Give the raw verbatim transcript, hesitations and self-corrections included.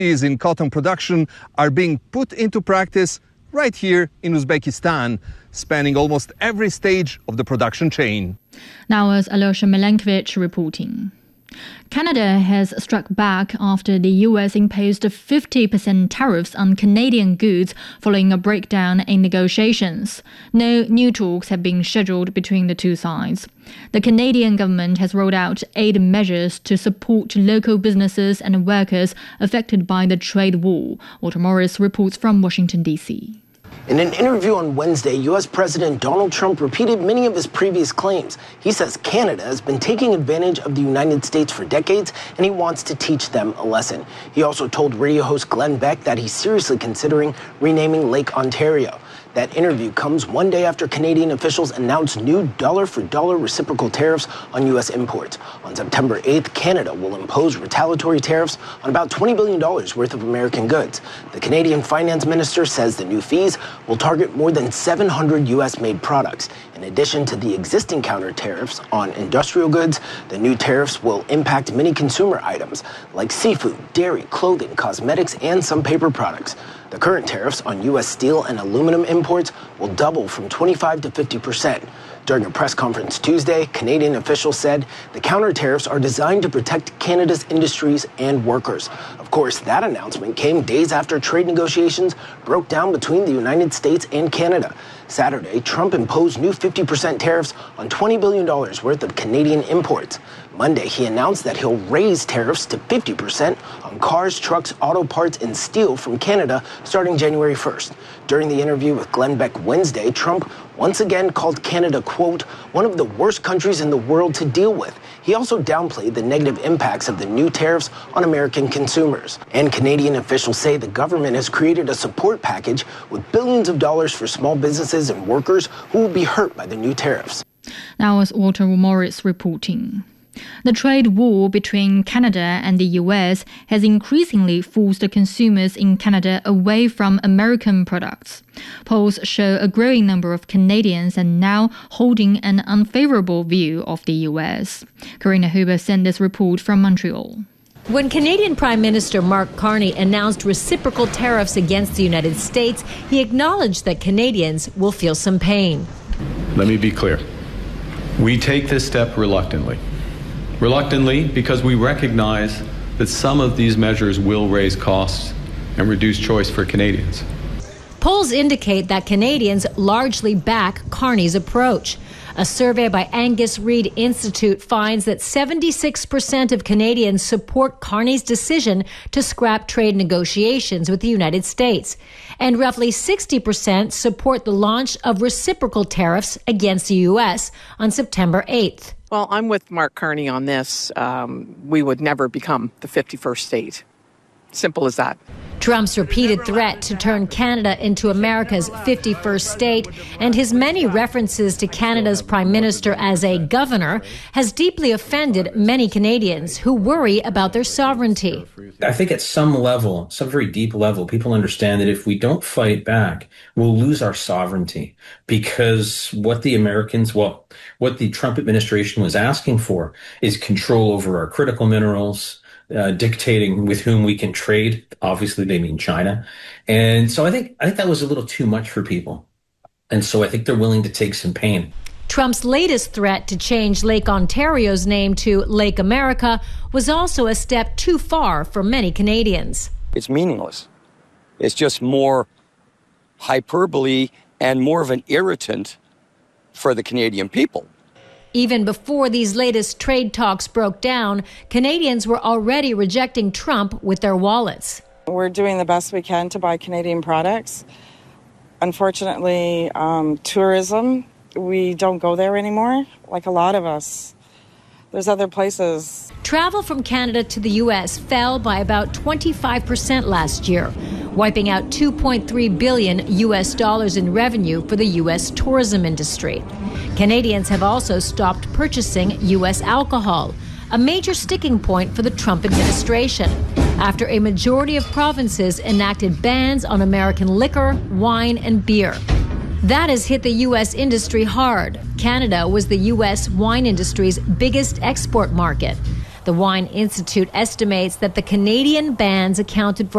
is in cotton production are being put into practice right here in Uzbekistan, spanning almost every stage of the production chain. Now is Alyosha Milenkovic reporting. Canada has struck back after the U S imposed fifty percent tariffs on Canadian goods following a breakdown in negotiations. No new talks have been scheduled between the two sides. The Canadian government has rolled out aid measures to support local businesses and workers affected by the trade war. Walter Morris reports from Washington, D C. In an interview on Wednesday, U S President Donald Trump repeated many of his previous claims. He says Canada has been taking advantage of the United States for decades, and he wants to teach them a lesson. He also told radio host Glenn Beck that he's seriously considering renaming Lake Ontario. That interview comes one day after Canadian officials announced new dollar-for-dollar reciprocal tariffs on U S imports. On September eighth, Canada will impose retaliatory tariffs on about twenty billion dollars worth of American goods. The Canadian finance minister says the new fees will target more than seven hundred U S-made products. In addition to the existing counter tariffs on industrial goods, the new tariffs will impact many consumer items like seafood, dairy, clothing, cosmetics, and some paper products. The current tariffs on U S steel and aluminum imports will double from twenty-five to fifty percent. During a press conference Tuesday, Canadian officials said the counter tariffs are designed to protect Canada's industries and workers. Of course, that announcement came days after trade negotiations broke down between the United States and Canada. Saturday, Trump imposed new fifty percent tariffs on twenty billion dollars worth of Canadian imports. Monday, he announced that he'll raise tariffs to fifty percent on cars, trucks, auto parts, and steel from Canada starting January first. During the interview with Glenn Beck Wednesday, Trump once again called Canada, quote, one of the worst countries in the world to deal with. He also downplayed the negative impacts of the new tariffs on American consumers. And Canadian officials say the government has created a support package with billions of dollars for small businesses and workers who will be hurt by the new tariffs. Now is Walter Morris reporting. The trade war between Canada and the U S has increasingly forced consumers in Canada away from American products. Polls show a growing number of Canadians are now holding an unfavorable view of the U S. Karina Huber sent this report from Montreal. When Canadian Prime Minister Mark Carney announced reciprocal tariffs against the United States, he acknowledged that Canadians will feel some pain. Let me be clear. We take this step reluctantly. Reluctantly, because we recognize that some of these measures will raise costs and reduce choice for Canadians. Polls indicate that Canadians largely back Carney's approach. A survey by Angus Reid Institute finds that seventy-six percent of Canadians support Carney's decision to scrap trade negotiations with the United States, and roughly sixty percent support the launch of reciprocal tariffs against the U S on September eighth. Well, I'm with Mark Carney on this. Um, we would never become the fifty-first state. Simple as that. Trump's repeated threat to turn Canada into America's fifty-first state and his many references to Canada's prime minister as a governor has deeply offended many Canadians who worry about their sovereignty. I think at some level, some very deep level, people understand that if we don't fight back, we'll lose our sovereignty, because what the Americans, well, what the Trump administration was asking for is control over our critical minerals, Uh, dictating with whom we can trade. Obviously, they mean China. And so I think I think that was a little too much for people. And so I think they're willing to take some pain. Trump's latest threat to change Lake Ontario's name to Lake America was also a step too far for many Canadians. It's meaningless. It's just more hyperbole and more of an irritant for the Canadian people. Even before these latest trade talks broke down, Canadians were already rejecting Trump with their wallets. We're doing the best we can to buy Canadian products. Unfortunately, um, tourism, we don't go there anymore, like a lot of us. There's other places. Travel from Canada to the U S fell by about twenty-five percent last year, wiping out two point three billion U S dollars in revenue for the U S tourism industry. Canadians have also stopped purchasing U S alcohol, a major sticking point for the Trump administration, after a majority of provinces enacted bans on American liquor, wine, and beer. That has hit the U S industry hard. Canada was the U S wine industry's biggest export market. The Wine Institute estimates that the Canadian bans accounted for